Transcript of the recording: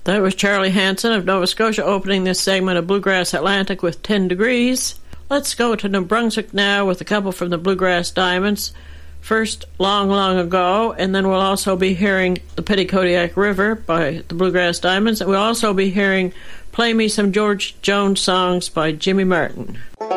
That was Charlie Hanson of Nova Scotia opening this segment of Bluegrass Atlantic with 10 Degrees. Let's go to New Brunswick now with a couple from the Bluegrass Diamonds. First, Long, Long Ago, and then we'll also be hearing The Petticodiac River by the Bluegrass Diamonds, and we'll also be hearing Play Me Some George Jones Songs by Jimmy Martin.